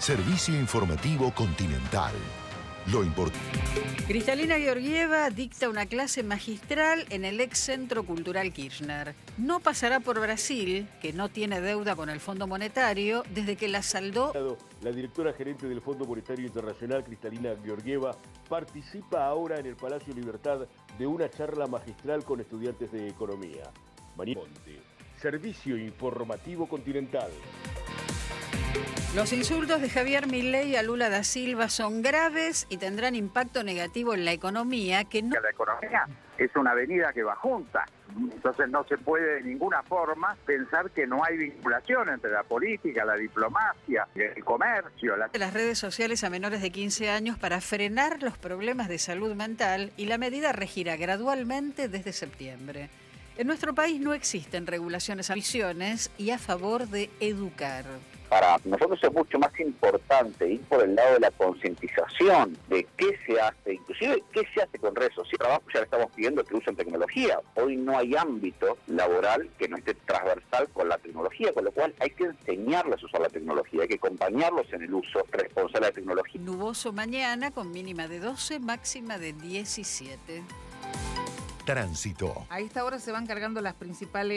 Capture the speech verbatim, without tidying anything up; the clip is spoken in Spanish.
Servicio Informativo Continental. Lo importante. Cristalina Georgieva dicta una clase magistral en el ex Centro Cultural Kirchner. No pasará por Brasil, que no tiene deuda con el Fondo Monetario, desde que la saldó. La directora gerente del Fondo Monetario Internacional, Cristalina Georgieva, participa ahora en el Palacio Libertad de una charla magistral con estudiantes de economía. María Monte, Servicio Informativo Continental. Los insultos de Javier Milei a Lula da Silva son graves y tendrán impacto negativo en la economía. Que no... La economía es una avenida que va junta, entonces no se puede de ninguna forma pensar que no hay vinculación entre la política, la diplomacia, el comercio. La... Las redes sociales a menores de quince años para frenar los problemas de salud mental, y la medida regirá gradualmente desde septiembre. En nuestro país no existen regulaciones a visiones y a favor de educar. Para nosotros es mucho más importante ir por el lado de la concientización de qué se hace, inclusive qué se hace con redes sociales. Trabajo ya le estamos pidiendo que usen tecnología. Hoy no hay ámbito laboral que no esté transversal con la tecnología, con lo cual hay que enseñarles a usar la tecnología, hay que acompañarlos en el uso responsable de la tecnología. Nuboso mañana con mínima de doce, máxima de diecisiete. Tránsito. A esta hora se van cargando las principales